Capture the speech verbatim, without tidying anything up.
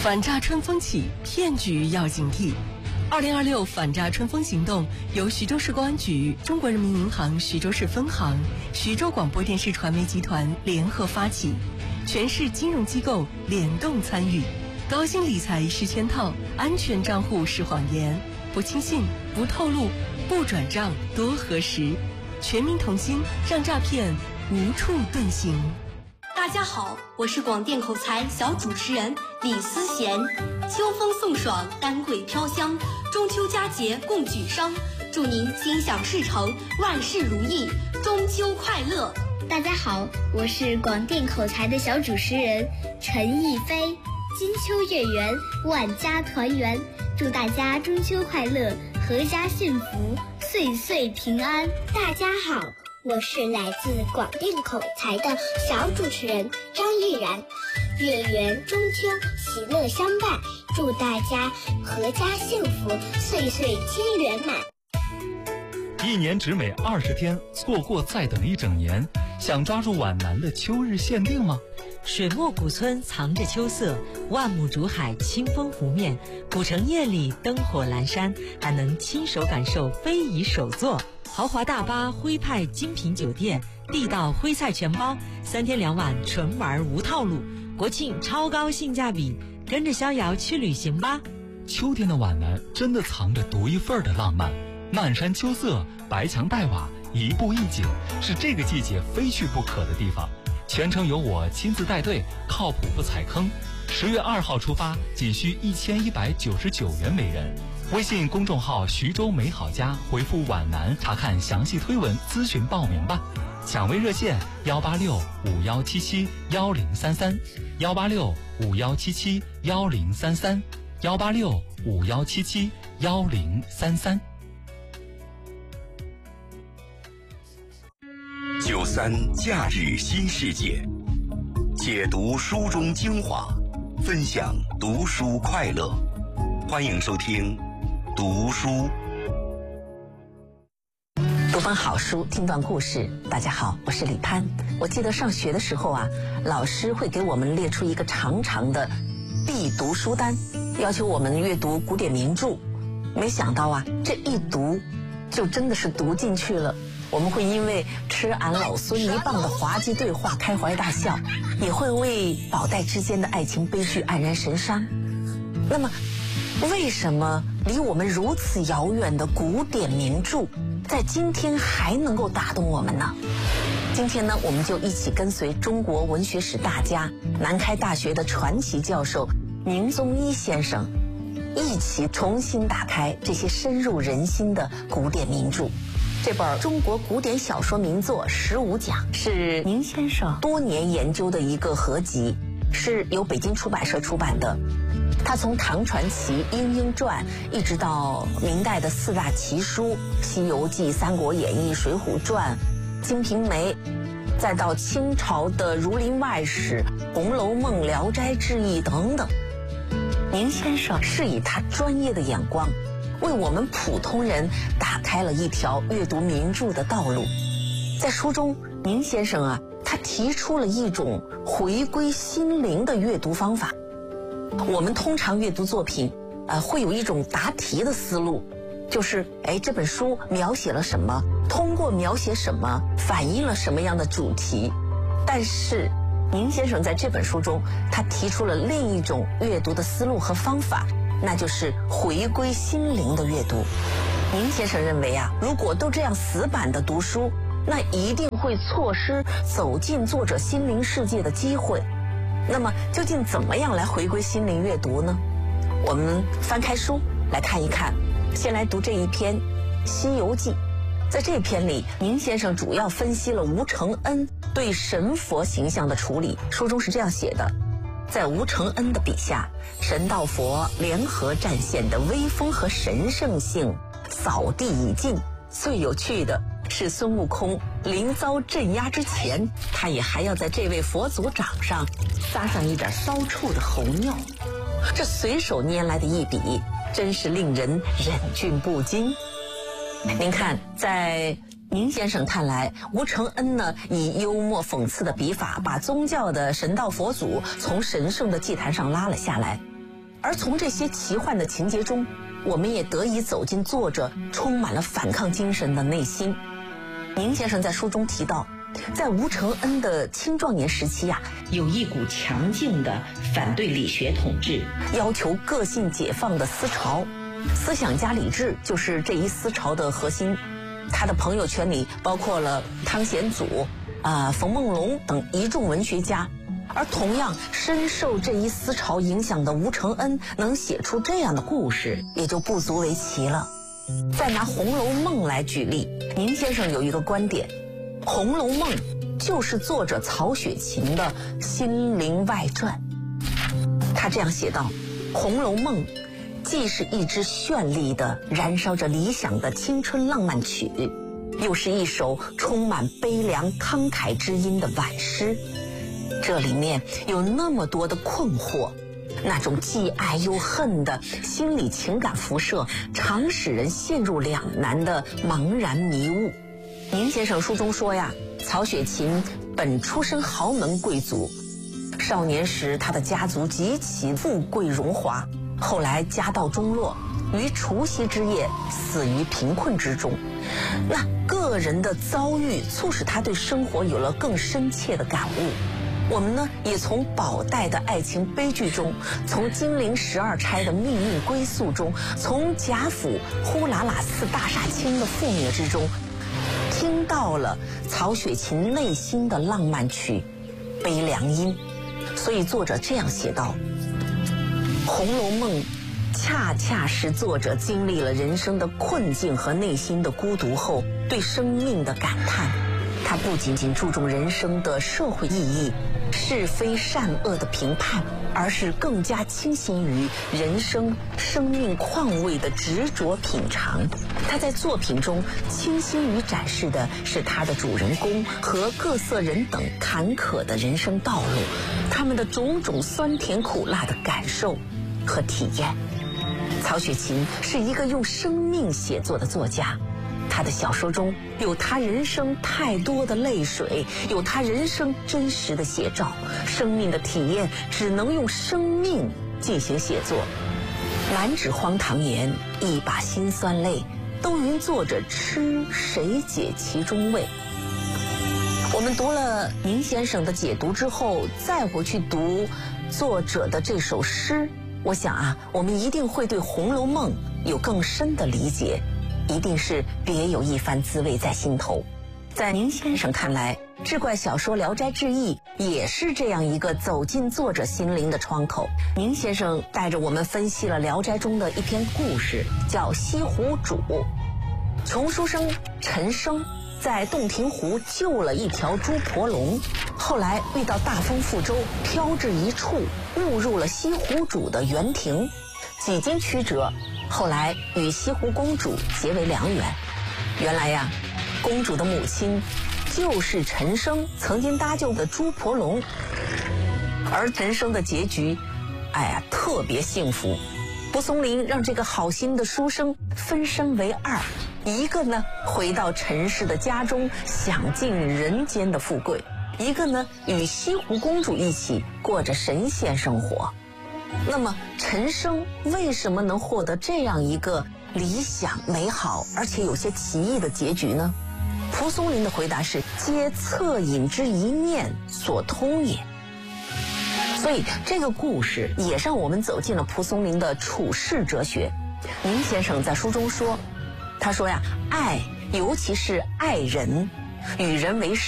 反诈春风起，骗局要警惕。二零二六反诈春风行动由徐州市公安局、中国人民银行徐州市分行、徐州广播电视传媒集团联合发起，全市金融机构联动参与。高薪理财是圈套，安全账户是谎言，不轻信，不透露，不转账，多核实。全民同心，让诈骗无处遁形。 大家好，我是广电口才小主持人李思贤。秋风送爽，丹桂飘香，中秋佳节共举觞，祝您心想事成，万事如意，中秋快乐。 大家好，我是广电口才的小主持人陈逸飞。金秋月圆，万家团圆，祝大家中秋快乐，阖家幸福，岁岁平安。 大家好，我是来自广电口才的小主持人张玉然。月圆中秋，喜乐相伴，祝大家阖家幸福，岁岁皆圆满。 一年只美二十天，错过再等一整年。想抓住皖南的秋日限定吗？ 水墨古村藏着秋色，万亩竹海清风拂面，古城夜里灯火阑珊，还能亲手感受非遗手作。豪华大巴徽派精品酒店，地道徽菜全包，三天两晚纯玩无套路，国庆超高性价比，跟着逍遥去旅行吧。 秋天的皖南真的藏着独一份的浪漫，漫山秋色，白墙黛瓦，一步一景，是这个季节非去不可的地方。全程由我亲自带队，靠谱不踩坑。十月二号出发，仅需一千一百九十九元每人。微信公众号徐州美好家回复皖南查看详细推文，咨询报名吧。抢位热线幺八六五幺七七幺零三三，幺八六五幺七七幺零三三，幺八六五幺七七幺零三三。 九三假日新世界，解读书中精华，分享读书快乐。欢迎收听读书。 读本好书，听段故事。大家好，我是李潘。我记得上学的时候啊，老师会给我们列出一个长长的必读书单，要求我们阅读古典名著。没想到啊，这一读就真的是读进去了。我们会因为吃俺老孙一棒的滑稽对话开怀大笑，也会为宝黛之间的爱情悲剧黯然神伤。那么为什么离我们如此遥远的古典名著在今天还能够打动我们呢？今天呢，我们就一起跟随中国文学史大家、南开大学的传奇教授宁宗一先生，一起重新打开这些深入人心的古典名著。这本中国古典小说名作十五讲是宁先生多年研究的一个合集，是由北京出版社出版的。他从唐传奇、莺莺传，一直到明代的四大奇书《西游记》《三国演义》《水浒传》《金瓶梅》，再到清朝的《儒林外史》《红楼梦》《聊斋志异》等等。宁先生是以他专业的眼光，为我们普通人打开了一条阅读名著的道路。在书中，宁先生啊，他提出了一种回归心灵的阅读方法。我们通常阅读作品，呃，会有一种答题的思路，就是哎，这本书描写了什么，通过描写什么，反映了什么样的主题。但是宁先生在这本书中，他提出了另一种阅读的思路和方法，那就是回归心灵的阅读。宁先生认为啊，如果都这样死板的读书，那一定会错失走进作者心灵世界的机会。那么究竟怎么样来回归心灵阅读呢？我们翻开书来看一看。先来读这一篇《西游记》。在这篇里，宁先生主要分析了吴承恩对神佛形象的处理。书中是这样写的：在吴承恩的笔下，神道佛联合战线的威风和神圣性扫地已尽。最有趣的是孙悟空临遭镇压之前，他也还要在这位佛祖掌上撒上一点骚臭的猴尿。这随手拈来的一笔，真是令人忍俊不禁。您看，在宁先生看来，吴承恩呢以幽默讽刺的笔法，把宗教的神道佛祖从神圣的祭坛上拉了下来。 而从这些奇幻的情节中，我们也得以走进作者充满了反抗精神的内心。宁先生在书中提到，在吴承恩的青壮年时期呀、啊， 有一股强劲的反对理学统治、 要求个性解放的思潮。思想家李治就是这一思潮的核心，他的朋友圈里包括了汤显祖、啊、呃、冯梦龙等一众文学家。而同样深受这一思潮影响的吴承恩能写出这样的故事，也就不足为奇了。再拿《红楼梦》来举例，宁先生有一个观点，《红楼梦》就是作者曹雪芹的心灵外传。他这样写道：《红楼梦》既是一支绚丽的燃烧着理想的青春浪漫曲，又是一首充满悲凉慷慨之音的挽诗。这里面有那么多的困惑，那种既爱又恨的心理情感辐射，常使人陷入两难的茫然迷雾。宁先生书中说呀，曹雪芹本出身豪门贵族，少年时他的家族极其富贵荣华，后来家道中落，于除夕之夜死于贫困之中。那个人的遭遇促使他对生活有了更深切的感悟。我们呢，也从宝黛的爱情悲剧中，从金陵十二钗的命运归宿中，从贾府呼啦啦四大煞星的覆灭之中，听到了曹雪芹内心的浪漫曲《悲凉音》。所以作者这样写道：《红楼梦》恰恰是作者经历了人生的困境和内心的孤独后对生命的感叹。他不仅仅注重人生的社会意义、是非善恶的评判，而是更加倾心于人生生命况味的执着品尝。他在作品中倾心于展示的是他的主人公和各色人等坎坷的人生道路，他们的种种酸甜苦辣的感受和体验。曹雪芹是一个用生命写作的作家，他的小说中有他人生太多的泪水，有他人生真实的写照，生命的体验只能用生命进行写作。满纸荒唐言，一把辛酸泪，都云作者痴，谁解其中味？我们读了宁先生的解读之后，再回去读作者的这首诗，我想啊，我们一定会对《红楼梦》有更深的理解，一定是别有一番滋味在心头。在宁先生看来，志怪小说《聊斋志异》也是这样一个走进作者心灵的窗口。宁先生带着我们分析了《聊斋》中的一篇故事，叫西湖主。穷书生陈生在洞庭湖救了一条猪婆龙，后来遇到大风覆舟，飘至一处，误入了西湖主的园亭，几经曲折，后来与西湖公主结为良缘。原来呀，公主的母亲就是陈生曾经搭救的猪婆龙，而陈生的结局，哎呀，特别幸福。蒲松龄让这个好心的书生分身为二，一个呢回到陈氏的家中享尽人间的富贵，一个呢与西湖公主一起过着神仙生活。那么陈生为什么能获得这样一个理想美好而且有些奇异的结局呢？蒲松龄的回答是：皆恻隐之一念所通也。所以这个故事也让我们走进了蒲松龄的处世哲学。宁先生在书中说，他说呀，爱，尤其是爱人，与人为